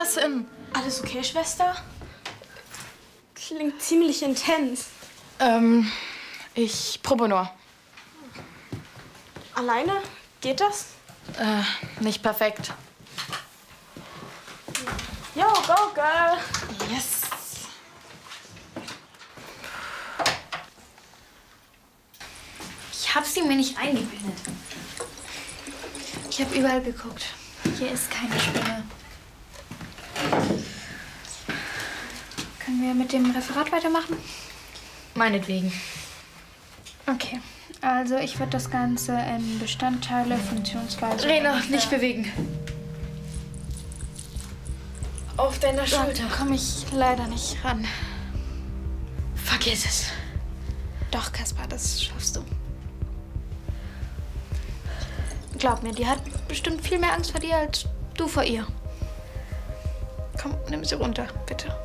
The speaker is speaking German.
Was denn? Alles okay, Schwester? Klingt ziemlich intens. Ich probe nur. Alleine? Geht das? Nicht perfekt. Yo, go, girl! Yes. Ich habe sie mir nicht eingebildet. Ich habe überall geguckt. Hier ist keine Spinne. Können wir mit dem Referat weitermachen? Meinetwegen. Okay. Also ich würde das Ganze in Bestandteile, Funktionsweise... Rena, nicht bewegen. Auf deiner Schulter. Da komme ich leider nicht ran. Vergiss es. Doch, Kaspar, das schaffst du. Glaub mir, die hat bestimmt viel mehr Angst vor dir als du vor ihr. Komm, nimm sie runter, bitte.